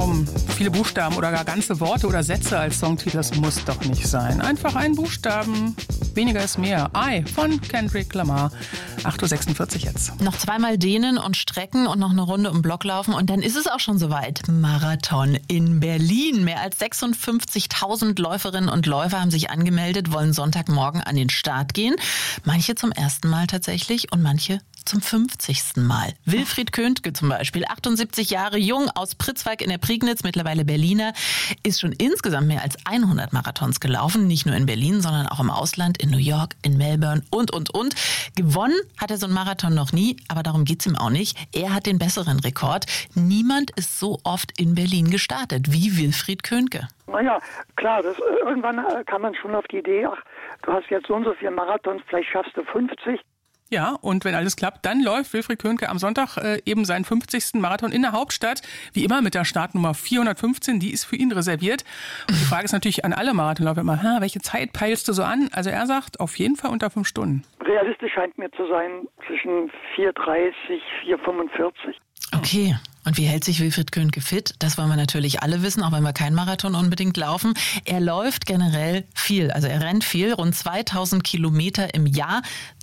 darum, viele Buchstaben oder gar ganze Worte oder Sätze als Songtitel, das muss doch nicht sein. Einfach einen Buchstaben, weniger ist mehr. I von Kendrick Lamar. 8.46 Uhr jetzt. Noch zweimal dehnen und strecken und noch eine Runde um Block laufen und dann ist es auch schon soweit. Marathon in Berlin. Mehr als 56.000 Läuferinnen und Läufer haben sich angemeldet, wollen Sonntagmorgen an den Start gehen. Manche zum ersten Mal tatsächlich und manche zum 50. Mal. Wilfried Köntke zum Beispiel, 78 Jahre jung, aus Pritzwalk in der Prignitz, mittlerweile Berliner, ist schon insgesamt mehr als 100 Marathons gelaufen. Nicht nur in Berlin, sondern auch im Ausland, in New York, in Melbourne und. Gewonnen hat er so einen Marathon noch nie, aber darum geht's ihm auch nicht. Er hat den besseren Rekord. Niemand ist so oft in Berlin gestartet wie Wilfried Köntke. Naja, klar, irgendwann kam man schon auf die Idee, ach, du hast jetzt so und so viele Marathons, vielleicht schaffst du 50. Ja, und wenn alles klappt, dann läuft Wilfried Köntke am Sonntag eben seinen 50. Marathon in der Hauptstadt. Wie immer mit der Startnummer 415, die ist für ihn reserviert. Und die Frage ist natürlich an alle Marathonläufer immer, welche Zeit peilst du so an? Also er sagt, auf jeden Fall unter 5 Stunden. Realistisch scheint mir zu sein, zwischen 4,30, 4,45. Okay, und wie hält sich Wilfried Köntke fit? Das wollen wir natürlich alle wissen, auch wenn wir keinen Marathon unbedingt laufen. Er läuft generell viel, also er rennt viel, rund 2000 Kilometer im Jahr,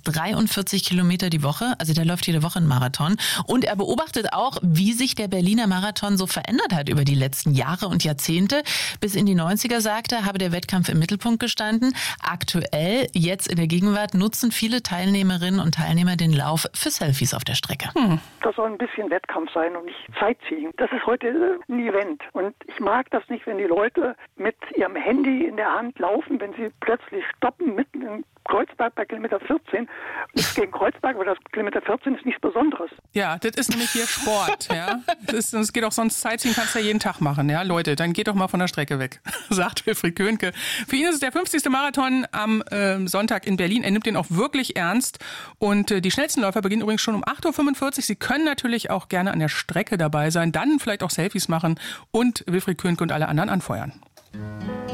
43 Kilometer die Woche, also der läuft jede Woche einen Marathon. Und er beobachtet auch, wie sich der Berliner Marathon so verändert hat über die letzten Jahre und Jahrzehnte. Bis in die 90er, sagt er, habe der Wettkampf im Mittelpunkt gestanden. Aktuell, jetzt in der Gegenwart, nutzen viele Teilnehmerinnen und Teilnehmer den Lauf für Selfies auf der Strecke. Das soll ein bisschen Wettkampf sein und nicht Sightseeing. Das ist heute ein Event. Und ich mag das nicht, wenn die Leute mit ihrem Handy in der Hand laufen, wenn sie plötzlich stoppen mitten in Kreuzberg bei Kilometer 14. Nichts gegen Kreuzberg, aber das Kilometer 14 ist nichts Besonderes. Ja, das ist nämlich hier Sport. Ja, das geht auch sonst, Sightseeing kannst du ja jeden Tag machen. Ja, Leute, dann geht doch mal von der Strecke weg, sagt Wilfried Köntke. Für ihn ist es der 50. Marathon am Sonntag in Berlin. Er nimmt den auch wirklich ernst. Und die schnellsten Läufer beginnen übrigens schon um 8.45 Uhr. Sie können natürlich auch gerne an der Strecke dabei sein, dann vielleicht auch Selfies machen und Wilfried Köntke und alle anderen anfeuern.